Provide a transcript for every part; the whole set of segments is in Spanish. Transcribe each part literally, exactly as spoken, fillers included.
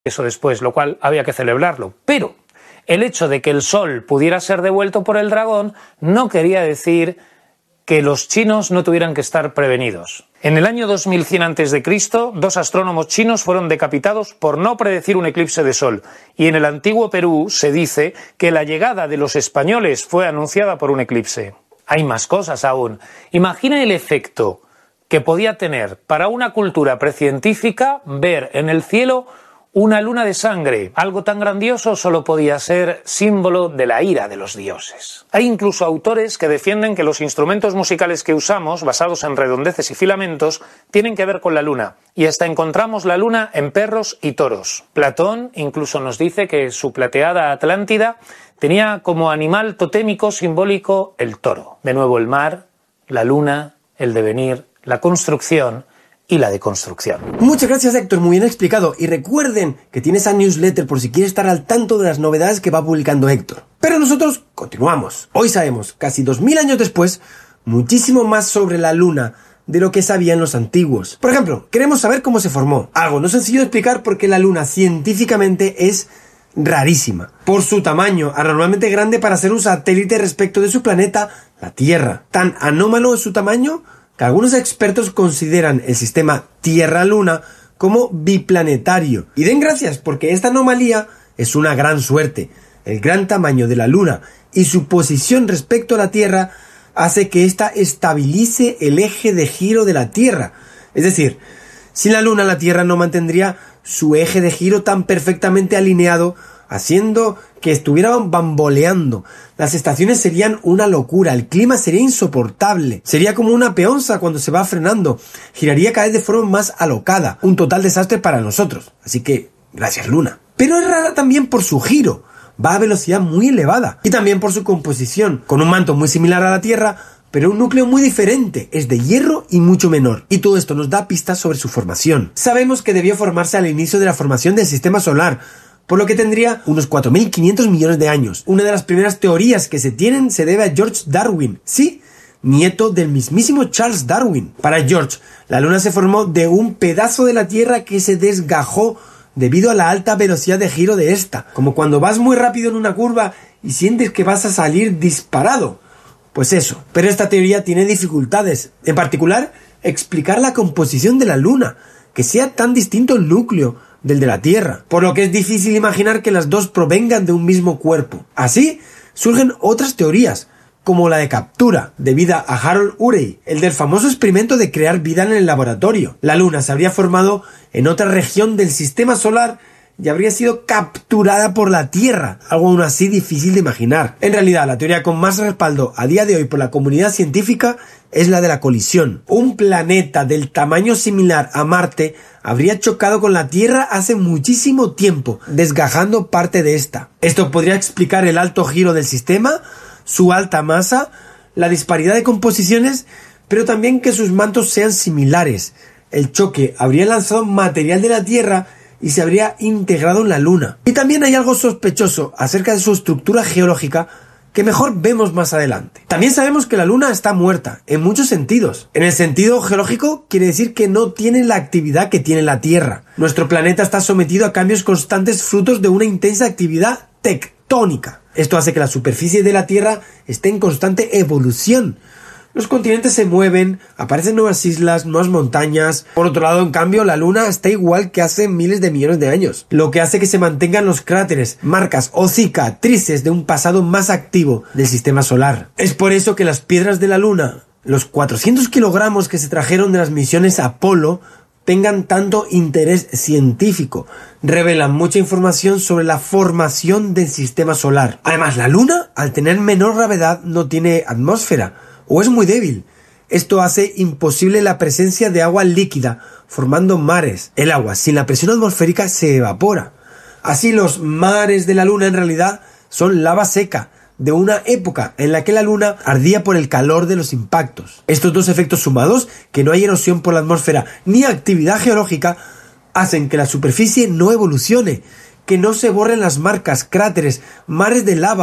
eso después, lo cual había que celebrarlo. Pero el hecho de que el Sol pudiera ser devuelto por el dragón no quería decir que los chinos no tuvieran que estar prevenidos. En el año dos mil cien antes de Cristo, dos astrónomos chinos fueron decapitados por no predecir un eclipse de Sol. Y en el antiguo Perú se dice que la llegada de los españoles fue anunciada por un eclipse. Hay más cosas aún. Imagina el efecto que podía tener para una cultura precientífica ver en el cielo una luna de sangre. Algo tan grandioso solo podía ser símbolo de la ira de los dioses. Hay incluso autores que defienden que los instrumentos musicales que usamos, basados en redondeces y filamentos, tienen que ver con la luna. Y hasta encontramos la luna en perros y toros. Platón incluso nos dice que su plateada Atlántida tenía como animal totémico simbólico el toro. De nuevo el mar, la luna, el devenir, la construcción y la deconstrucción. Muchas gracias, Héctor, muy bien explicado. Y recuerden que tiene esa newsletter por si quiere estar al tanto de las novedades que va publicando Héctor. Pero nosotros continuamos. Hoy sabemos, casi dos mil años después, muchísimo más sobre la luna de lo que sabían los antiguos. Por ejemplo, queremos saber cómo se formó. Algo no sencillo de explicar porque la luna científicamente es rarísima. Por su tamaño, anormalmente grande para ser un satélite respecto de su planeta, la Tierra. Tan anómalo es su tamaño que algunos expertos consideran el sistema Tierra-Luna como biplanetario. Y den gracias porque esta anomalía es una gran suerte. El gran tamaño de la Luna y su posición respecto a la Tierra hace que ésta estabilice el eje de giro de la Tierra. Es decir, sin la Luna la Tierra no mantendría su eje de giro tan perfectamente alineado, haciendo que estuvieran bamboleando. Las estaciones serían una locura, el clima sería insoportable, sería como una peonza cuando se va frenando, giraría cada vez de forma más alocada, un total desastre para nosotros. Así que, gracias Luna. Pero es rara también por su giro, va a velocidad muy elevada, y también por su composición, con un manto muy similar a la Tierra, pero un núcleo muy diferente, es de hierro y mucho menor. Y todo esto nos da pistas sobre su formación. Sabemos que debió formarse al inicio de la formación del sistema solar, por lo que tendría unos cuatro mil quinientos millones de años. Una de las primeras teorías que se tienen se debe a George Darwin, sí, nieto del mismísimo Charles Darwin. Para George, la Luna se formó de un pedazo de la Tierra que se desgajó debido a la alta velocidad de giro de esta, como cuando vas muy rápido en una curva y sientes que vas a salir disparado. Pues eso, pero esta teoría tiene dificultades, en particular, explicar la composición de la Luna, que sea tan distinto el núcleo del de la Tierra, por lo que es difícil imaginar que las dos provengan de un mismo cuerpo. Así, surgen otras teorías, como la de captura, debida a Harold Urey, el del famoso experimento de crear vida en el laboratorio. La Luna se habría formado en otra región del sistema solar y habría sido capturada por la Tierra, algo aún así difícil de imaginar. En realidad, la teoría con más respaldo a día de hoy por la comunidad científica es la de la colisión. Un planeta del tamaño similar a Marte habría chocado con la Tierra hace muchísimo tiempo, desgajando parte de esta. Esto podría explicar el alto giro del sistema, su alta masa, la disparidad de composiciones, pero también que sus mantos sean similares. El choque habría lanzado material de la Tierra y se habría integrado en la Luna. Y también hay algo sospechoso acerca de su estructura geológica que mejor vemos más adelante. También sabemos que la Luna está muerta, en muchos sentidos. En el sentido geológico quiere decir que no tiene la actividad que tiene la Tierra. Nuestro planeta está sometido a cambios constantes frutos de una intensa actividad tectónica. Esto hace que la superficie de la Tierra esté en constante evolución. Los continentes se mueven, aparecen nuevas islas, nuevas montañas. Por otro lado, en cambio, la Luna está igual que hace miles de millones de años, lo que hace que se mantengan los cráteres, marcas o cicatrices de un pasado más activo del sistema solar. Es por eso que las piedras de la Luna, los cuatrocientos kilogramos que se trajeron de las misiones Apolo, tengan tanto interés científico. Revelan mucha información sobre la formación del sistema solar. Además, la Luna, al tener menor gravedad, no tiene atmósfera, o es muy débil. Esto hace imposible la presencia de agua líquida, formando mares. El agua sin la presión atmosférica se evapora. Así, los mares de la Luna en realidad son lava seca, de una época en la que la Luna ardía por el calor de los impactos. Estos dos efectos sumados, que no hay erosión por la atmósfera ni actividad geológica, hacen que la superficie no evolucione, que no se borren las marcas, cráteres, mares de lava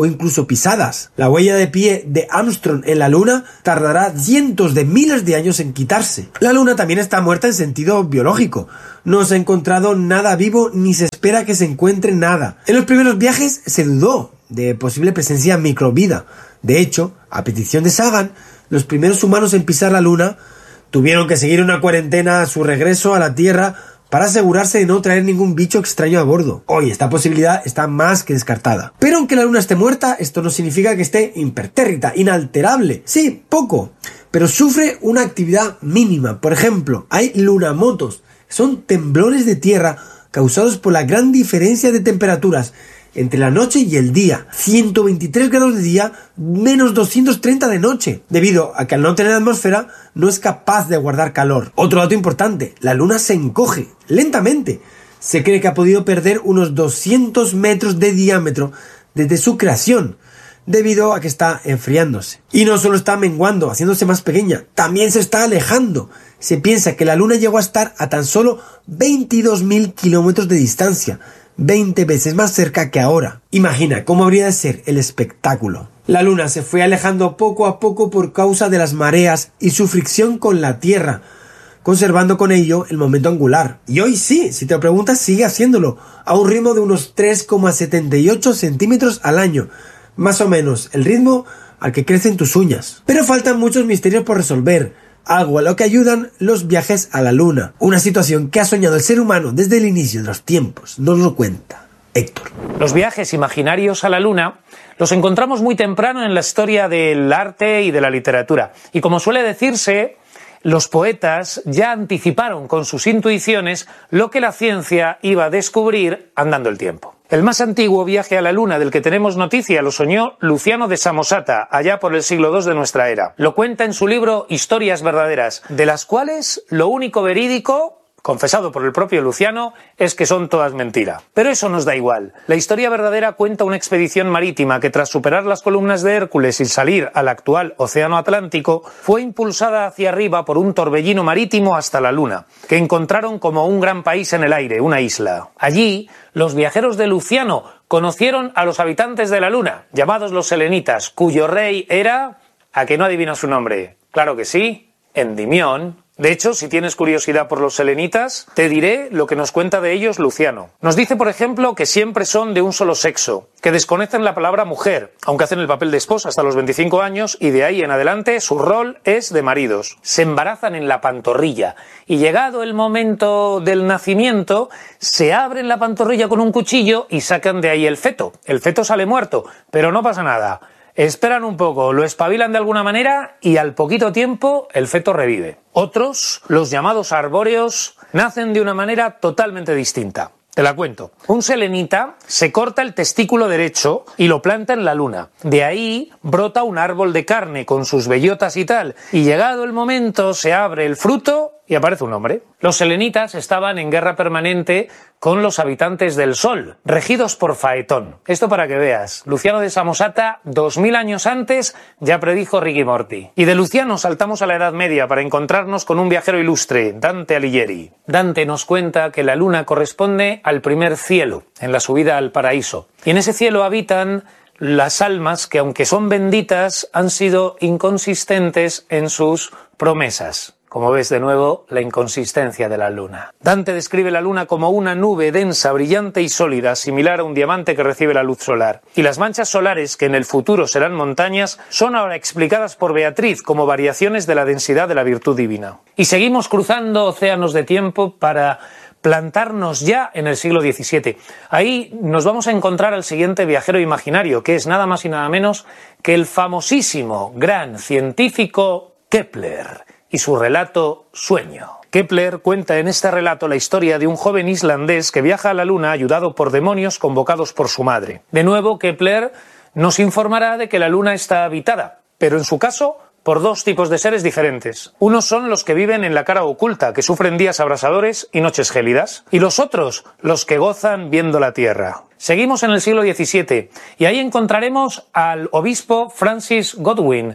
o incluso pisadas. La huella de pie de Armstrong en la Luna tardará cientos de miles de años en quitarse. La Luna también está muerta en sentido biológico. No se ha encontrado nada vivo ni se espera que se encuentre nada. En los primeros viajes se dudó de posible presencia microvida. De hecho, a petición de Sagan, los primeros humanos en pisar la Luna tuvieron que seguir una cuarentena a su regreso a la Tierra para asegurarse de no traer ningún bicho extraño a bordo. Hoy esta posibilidad está más que descartada. Pero aunque la Luna esté muerta, esto no significa que esté impertérrita, inalterable. Sí, poco, pero sufre una actividad mínima. Por ejemplo, hay lunamotos. Son temblores de tierra causados por la gran diferencia de temperaturas entre la noche y el día. ciento veintitrés grados de día, menos doscientos treinta de noche, debido a que al no tener atmósfera no es capaz de guardar calor. Otro dato importante, la Luna se encoge lentamente. Se cree que ha podido perder unos doscientos metros de diámetro desde su creación, debido a que está enfriándose. Y no solo está menguando, haciéndose más pequeña, también se está alejando. Se piensa que la Luna llegó a estar a tan solo veintidós mil kilómetros de distancia, veinte veces más cerca que ahora. Imagina cómo habría de ser el espectáculo. La Luna se fue alejando poco a poco por causa de las mareas y su fricción con la Tierra, conservando con ello el momento angular. Y hoy sí, si te lo preguntas, sigue haciéndolo, a un ritmo de unos tres coma setenta y ocho centímetros al año, más o menos el ritmo al que crecen tus uñas. Pero faltan muchos misterios por resolver, algo a lo que ayudan los viajes a la Luna, una situación que ha soñado el ser humano desde el inicio de los tiempos. Nos lo cuenta Héctor. Los viajes imaginarios a la Luna los encontramos muy temprano en la historia del arte y de la literatura. Y como suele decirse, los poetas ya anticiparon con sus intuiciones lo que la ciencia iba a descubrir andando el tiempo. El más antiguo viaje a la Luna del que tenemos noticia lo soñó Luciano de Samosata, allá por el siglo segundo de nuestra era. Lo cuenta en su libro Historias verdaderas, de las cuales lo único verídico, confesado por el propio Luciano, es que son todas mentira. Pero eso nos da igual. La historia verdadera cuenta una expedición marítima que, tras superar las columnas de Hércules y salir al actual Océano Atlántico, fue impulsada hacia arriba por un torbellino marítimo hasta la Luna, que encontraron como un gran país en el aire, una isla. Allí, los viajeros de Luciano conocieron a los habitantes de la Luna, llamados los selenitas, cuyo rey era... ¿A que no adivinas su nombre? Claro que sí, Endimión. De hecho, si tienes curiosidad por los selenitas, te diré lo que nos cuenta de ellos Luciano. Nos dice, por ejemplo, que siempre son de un solo sexo, que desconocen la palabra mujer, aunque hacen el papel de esposa hasta los veinticinco años, y de ahí en adelante su rol es de maridos. Se embarazan en la pantorrilla, y llegado el momento del nacimiento, se abren la pantorrilla con un cuchillo y sacan de ahí el feto. El feto sale muerto, pero no pasa nada. Esperan un poco, lo espabilan de alguna manera y al poquito tiempo el feto revive. Otros, los llamados arbóreos, nacen de una manera totalmente distinta. Te la cuento. Un selenita se corta el testículo derecho y lo planta en la Luna. De ahí brota un árbol de carne con sus bellotas y tal. Y llegado el momento se abre el fruto y aparece un hombre. Los selenitas estaban en guerra permanente con los habitantes del Sol, regidos por Faetón. Esto para que veas. Luciano de Samosata, dos mil años antes, ya predijo Ricky Morty. Y de Luciano saltamos a la Edad Media para encontrarnos con un viajero ilustre, Dante Alighieri. Dante nos cuenta que la Luna corresponde al primer cielo, en la subida al paraíso. Y en ese cielo habitan las almas que, aunque son benditas, han sido inconsistentes en sus promesas. Como ves, de nuevo, la inconsistencia de la Luna. Dante describe la Luna como una nube densa, brillante y sólida, similar a un diamante que recibe la luz solar. Y las manchas solares, que en el futuro serán montañas, son ahora explicadas por Beatriz como variaciones de la densidad de la virtud divina. Y seguimos cruzando océanos de tiempo para plantarnos ya en el siglo diecisiete. Ahí nos vamos a encontrar al siguiente viajero imaginario, que es nada más y nada menos que el famosísimo gran científico Kepler y su relato Sueño. Kepler cuenta en este relato la historia de un joven islandés que viaja a la Luna ayudado por demonios convocados por su madre. De nuevo, Kepler nos informará de que la Luna está habitada, pero en su caso por dos tipos de seres diferentes. Unos son los que viven en la cara oculta, que sufren días abrasadores y noches gélidas, y los otros, los que gozan viendo la Tierra. Seguimos en el siglo diecisiete, y ahí encontraremos al obispo Francis Godwin,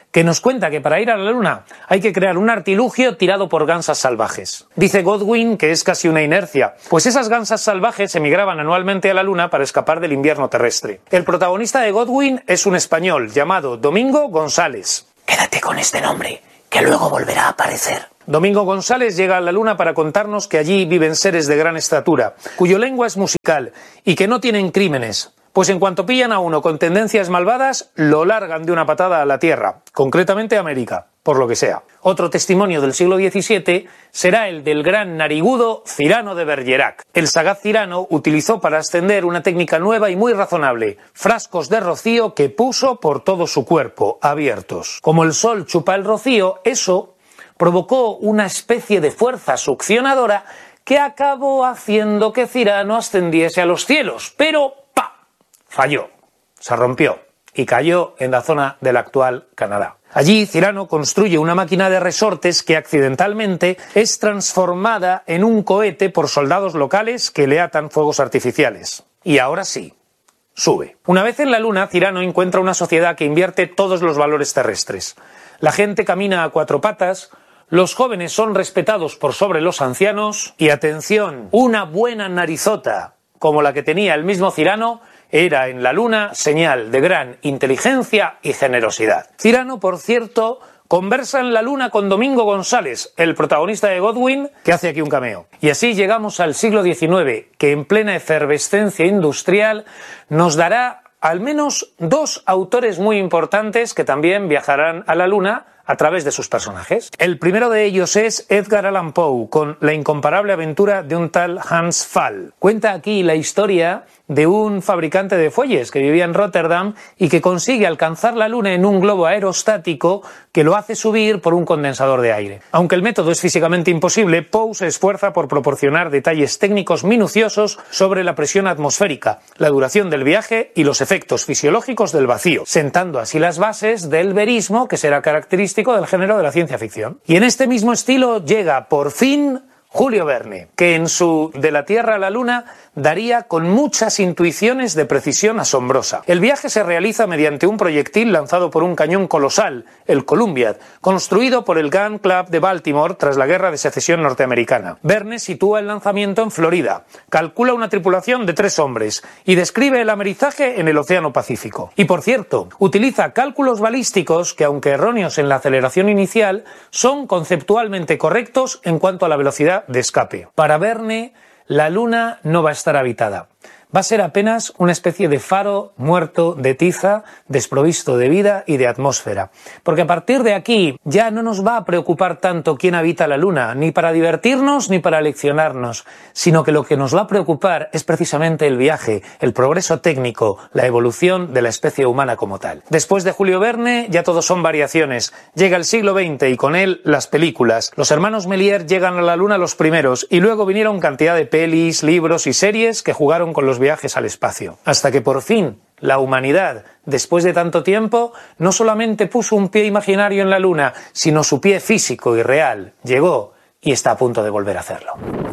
que nos cuenta que para ir a la Luna hay que crear un artilugio tirado por gansas salvajes. Dice Godwin que es casi una inercia, pues esas gansas salvajes emigraban anualmente a la Luna para escapar del invierno terrestre. El protagonista de Godwin es un español llamado Domingo González. Quédate con este nombre, que luego volverá a aparecer. Domingo González llega a la Luna para contarnos que allí viven seres de gran estatura, cuya lengua es musical y que no tienen crímenes, pues en cuanto pillan a uno con tendencias malvadas, lo largan de una patada a la Tierra, concretamente a América, por lo que sea. Otro testimonio del siglo diecisiete será el del gran narigudo Cyrano de Bergerac. El sagaz Cyrano utilizó para ascender una técnica nueva y muy razonable, frascos de rocío que puso por todo su cuerpo, abiertos. Como el sol chupa el rocío, eso provocó una especie de fuerza succionadora que acabó haciendo que Cyrano ascendiese a los cielos, pero ¡pa! Falló, se rompió y cayó en la zona del actual Canadá. Allí Cyrano construye una máquina de resortes que accidentalmente es transformada en un cohete por soldados locales que le atan fuegos artificiales. Y ahora sí, sube. Una vez en la Luna, Cyrano encuentra una sociedad que invierte todos los valores terrestres. La gente camina a cuatro patas, los jóvenes son respetados por sobre los ancianos y, atención, una buena narizota como la que tenía el mismo Cyrano era en la Luna señal de gran inteligencia y generosidad. Cyrano, por cierto, conversa en la Luna con Domingo González, el protagonista de Godwin, que hace aquí un cameo. Y así llegamos al siglo diecinueve, que en plena efervescencia industrial nos dará al menos dos autores muy importantes que también viajarán a la Luna a través de sus personajes. El primero de ellos es Edgar Allan Poe, con La incomparable aventura de un tal Hans Pfaall. Cuenta aquí la historia de un fabricante de fuelles que vivía en Rotterdam y que consigue alcanzar la Luna en un globo aerostático que lo hace subir por un condensador de aire. Aunque el método es físicamente imposible, Poe se esfuerza por proporcionar detalles técnicos minuciosos sobre la presión atmosférica, la duración del viaje y los efectos fisiológicos del vacío, sentando así las bases del verismo que será característico del género de la ciencia ficción. Y en este mismo estilo llega por fin Julio Verne, que en su De la Tierra a la Luna daría con muchas intuiciones de precisión asombrosa. El viaje se realiza mediante un proyectil lanzado por un cañón colosal, el Columbiad, construido por el Gun Club de Baltimore tras la Guerra de Secesión norteamericana. Verne sitúa el lanzamiento en Florida, calcula una tripulación de tres hombres y describe el amerizaje en el Océano Pacífico. Y por cierto, utiliza cálculos balísticos que, aunque erróneos en la aceleración inicial, son conceptualmente correctos en cuanto a la velocidad de escape. Para Verne, la Luna no va a estar habitada. Va a ser apenas una especie de faro muerto de tiza, desprovisto de vida y de atmósfera. Porque a partir de aquí ya no nos va a preocupar tanto quién habita la Luna, ni para divertirnos ni para leccionarnos, sino que lo que nos va a preocupar es precisamente el viaje, el progreso técnico, la evolución de la especie humana como tal. Después de Julio Verne ya todo son variaciones. Llega el siglo veinte y con él las películas. Los hermanos Méliès llegan a la Luna los primeros y luego vinieron cantidad de pelis, libros y series que jugaron con los viajes al espacio, hasta que por fin la humanidad, después de tanto tiempo, no solamente puso un pie imaginario en la Luna, sino su pie físico y real. Llegó y está a punto de volver a hacerlo.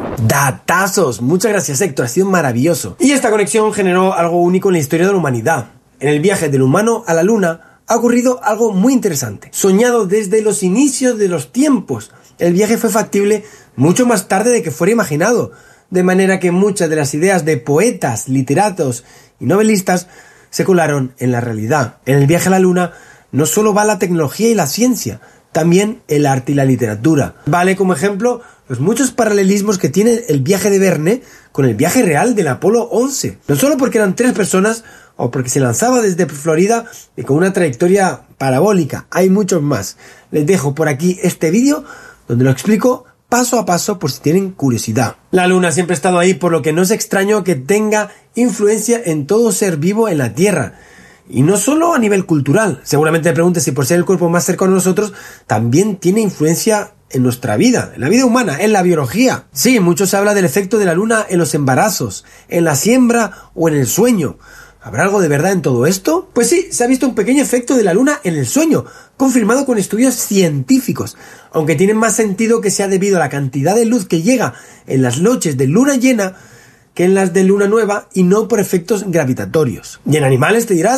¡Datazos! Muchas gracias, Héctor, ha sido maravilloso. Y esta conexión generó algo único en la historia de la humanidad. En el viaje del humano a la Luna ha ocurrido algo muy interesante. Soñado desde los inicios de los tiempos, el viaje fue factible mucho más tarde de que fuera imaginado. De manera que muchas de las ideas de poetas, literatos y novelistas se colaron en la realidad. En el viaje a la Luna no solo va la tecnología y la ciencia, también el arte y la literatura. Vale como ejemplo los muchos paralelismos que tiene el viaje de Verne con el viaje real del Apolo once. No solo porque eran tres personas o porque se lanzaba desde Florida y con una trayectoria parabólica, hay muchos más. Les dejo por aquí este vídeo donde lo explico paso a paso por si tienen curiosidad. La Luna siempre ha estado ahí, por lo que no es extraño que tenga influencia en todo ser vivo en la Tierra. Y no solo a nivel cultural. Seguramente te preguntes si por ser el cuerpo más cercano a nosotros, también tiene influencia en nuestra vida, en la vida humana, en la biología. Sí, mucho se habla del efecto de la Luna en los embarazos, en la siembra o en el sueño. ¿Habrá algo de verdad en todo esto? Pues sí, se ha visto un pequeño efecto de la Luna en el sueño, confirmado con estudios científicos, aunque tiene más sentido que sea debido a la cantidad de luz que llega en las noches de luna llena que en las de luna nueva y no por efectos gravitatorios. Y en animales te dirás,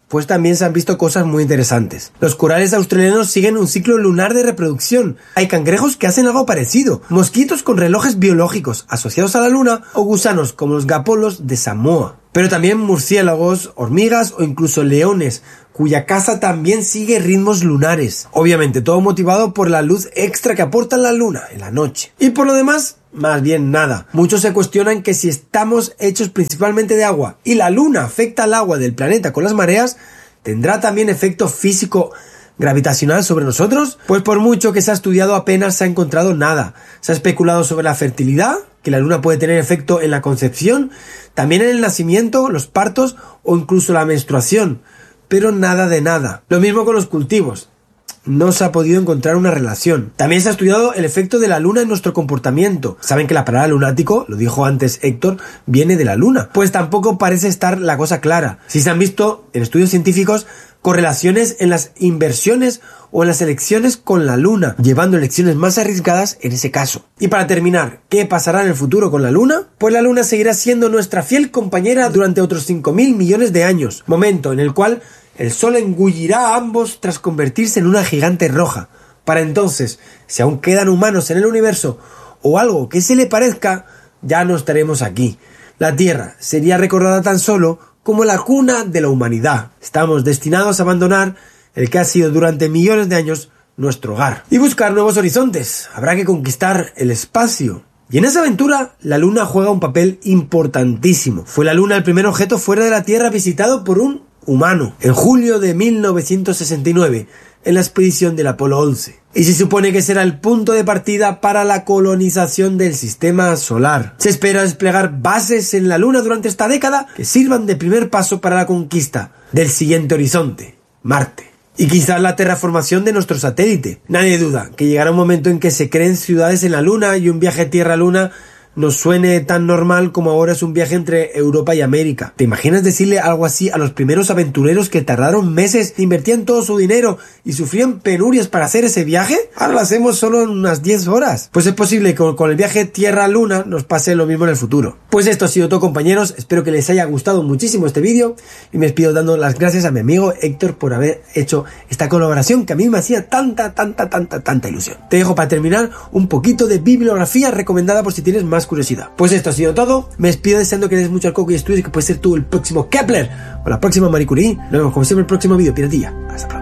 pues también se han visto cosas muy interesantes. Los corales australianos siguen un ciclo lunar de reproducción. Hay cangrejos que hacen algo parecido, mosquitos con relojes biológicos asociados a la luna o gusanos como los gapolos de Samoa. Pero también murciélagos, hormigas o incluso leones, cuya caza también sigue ritmos lunares. Obviamente todo motivado por la luz extra que aporta la luna en la noche. Y por lo demás, más bien nada. Muchos se cuestionan que si estamos hechos principalmente de agua y la luna afecta al agua del planeta con las mareas, ¿tendrá también efecto físico gravitacional sobre nosotros? Pues por mucho que se ha estudiado apenas se ha encontrado nada. Se ha especulado sobre la fertilidad, que la luna puede tener efecto en la concepción, también en el nacimiento, los partos o incluso la menstruación, pero nada de nada. Lo mismo con los cultivos. No se ha podido encontrar una relación. También se ha estudiado el efecto de la luna en nuestro comportamiento. Saben que la palabra lunático, lo dijo antes Héctor, viene de la luna. Pues tampoco parece estar la cosa clara. Si se han visto en estudios científicos correlaciones en las inversiones o en las elecciones con la luna, llevando elecciones más arriesgadas en ese caso. Y para terminar, ¿qué pasará en el futuro con la luna? Pues la luna seguirá siendo nuestra fiel compañera durante otros cinco mil millones de años, momento en el cual el Sol engullirá a ambos tras convertirse en una gigante roja. Para entonces, si aún quedan humanos en el universo o algo que se le parezca, ya no estaremos aquí. La Tierra sería recordada tan solo como la cuna de la humanidad. Estamos destinados a abandonar el que ha sido durante millones de años nuestro hogar y buscar nuevos horizontes. Habrá que conquistar el espacio. Y en esa aventura, la Luna juega un papel importantísimo. Fue la Luna el primer objeto fuera de la Tierra visitado por un humano, en julio de mil novecientos sesenta y nueve, en la expedición del Apolo once. Y se supone que será el punto de partida para la colonización del sistema solar. Se espera desplegar bases en la Luna durante esta década que sirvan de primer paso para la conquista del siguiente horizonte, Marte. Y quizás la terraformación de nuestro satélite. Nadie duda que llegará un momento en que se creen ciudades en la Luna y un viaje Tierra-Luna nos suene tan normal como ahora es un viaje entre Europa y América. ¿Te imaginas decirle algo así a los primeros aventureros que tardaron meses, invertían todo su dinero y sufrían penurias para hacer ese viaje? Ahora lo hacemos solo en unas diez horas. Pues es posible que con el viaje Tierra-Luna nos pase lo mismo en el futuro. Pues esto ha sido todo, compañeros. Espero que les haya gustado muchísimo este vídeo y me despido dando las gracias a mi amigo Héctor por haber hecho esta colaboración que a mí me hacía tanta, tanta, tanta, tanta ilusión. Te dejo para terminar un poquito de bibliografía recomendada por si tienes más curiosidad. Pues esto ha sido todo. Me despido deseando que des mucho al coco y estudies, que puedes ser tú el próximo Kepler o la próxima Marie Curie. Nos vemos como siempre en el próximo vídeo. Piratilla. Hasta pronto.